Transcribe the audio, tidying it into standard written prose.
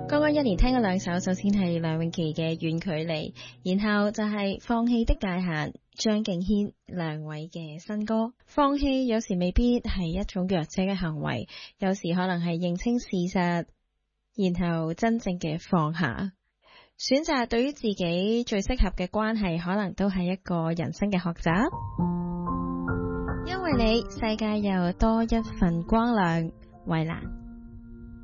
剛剛一連聽咗兩首，首先係梁詠琪嘅《遠距離》，然後就係《放棄的界限》，張敬軒、梁偉嘅新歌。放棄有時未必係一種弱者嘅行為，有時可能係認清事實，然後真正嘅放下。選擇對於自己最適合嘅關係，可能都係一個人生嘅學習。因為你，世界又多一份光亮。衛蘭。